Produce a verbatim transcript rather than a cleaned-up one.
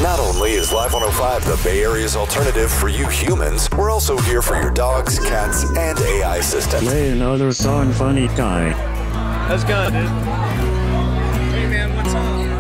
Not only is Live one oh five the Bay Area's alternative for you humans, we're also here for your dogs, cats, and A I assistants. Play another song, funny guy. How's it going, dude? Hey man, what's up?